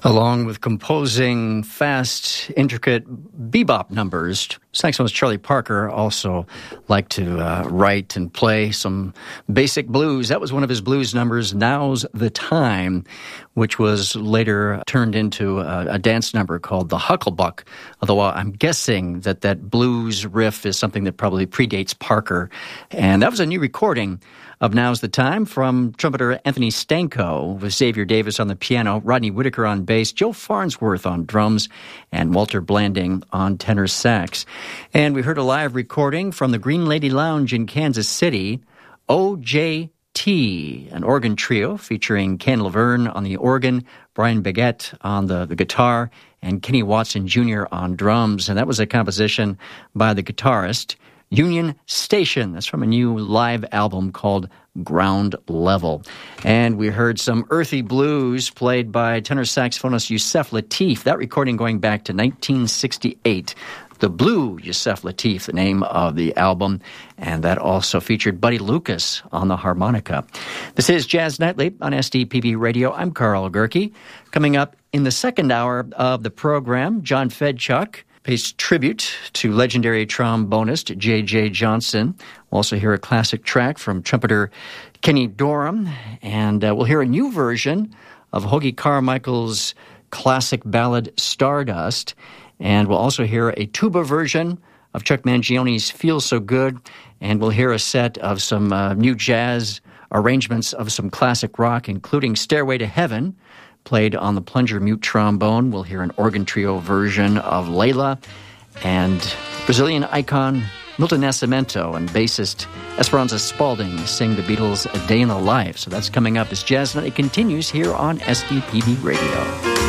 Along with composing fast, intricate bebop numbers, saxophonist Charlie Parker also liked to write and play some basic blues. That was one of his blues numbers, Now's the Time, which was later turned into a dance number called the Hucklebuck, although I'm guessing that blues riff is something that probably predates Parker. And that was a new recording of Now's the Time from trumpeter Anthony Stanko, with Xavier Davis on the piano, Rodney Whitaker on bass, Joe Farnsworth on drums, and Walter Blanding on tenor sax. And we heard a live recording from the Green Lady Lounge in Kansas City, OJT, an organ trio featuring Ken Laverne on the organ, Brian Baguette on the guitar, and Kenny Watson Jr. on drums. And that was a composition by the guitarist Union Station. That's from a new live album called Ground Level. And we heard some earthy blues played by tenor saxophonist Yusef Lateef. That recording going back to 1968. The Blue Yusef Lateef, the name of the album. And that also featured Buddy Lucas on the harmonica. This is Jazz Nightly on SDPB Radio. I'm Carl Gerke. Coming up in the second hour of the program, John Fedchuk pays tribute to legendary trombonist J.J. Johnson. We'll also hear a classic track from trumpeter Kenny Dorham, and we'll hear a new version of Hoagy Carmichael's classic ballad Stardust, and we'll also hear a tuba version of Chuck Mangione's Feel So Good, and we'll hear a set of some new jazz arrangements of some classic rock, including Stairway to Heaven, played on the plunger mute trombone. We'll hear an organ trio version of Layla, and Brazilian icon Milton Nascimento and bassist Esperanza Spalding sing the Beatles' A Day in the Life. So that's coming up as Jazz Night continues here on SDPB Radio.